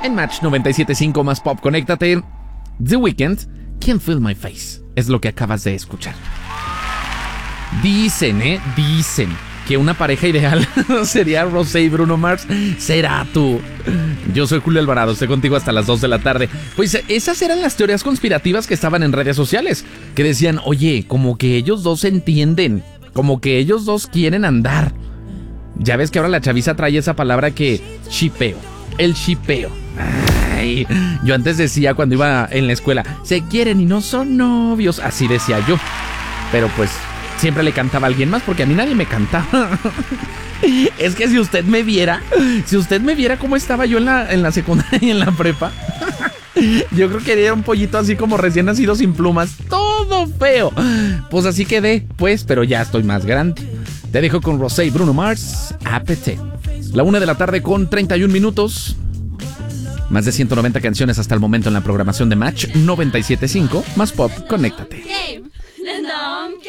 En Match 97.5 más pop, conéctate. The Weeknd, Can't Feel My Face, es lo que acabas de escuchar. Dicen que una pareja ideal sería Rosé y Bruno Mars. ¿Será tú? Yo soy Julio Alvarado, estoy contigo hasta las 2 de la tarde. Pues esas eran las teorías conspirativas que estaban en redes sociales, que decían, oye, como que ellos dos se entienden, como que ellos dos quieren andar. Ya ves que ahora la chaviza trae esa palabra que shipeo, el shipeo. Ay, yo antes decía cuando iba en la escuela, se quieren y no son novios, así decía yo. Pero pues siempre le cantaba a alguien más porque a mí nadie me cantaba. Es que si usted me viera cómo estaba yo en la secundaria y en la prepa, yo creo que era un pollito así como recién nacido sin plumas, todo feo. Pues así quedé, pues, pero ya estoy más grande. Te dejo con Rosé y Bruno Mars, APT. La 1 de la tarde con 31 minutos. Más de 190 canciones hasta el momento en la programación de Match 97.5 más pop, conéctate.